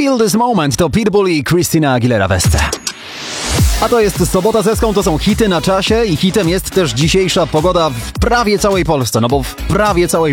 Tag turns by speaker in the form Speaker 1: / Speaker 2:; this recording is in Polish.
Speaker 1: Feel This Moment to Pitbull i Christina Aguilera Wesce. A to jest Sobota z Eską, to są hity na czasie i hitem jest też dzisiejsza pogoda w prawie całej Polsce, no bo w prawie całej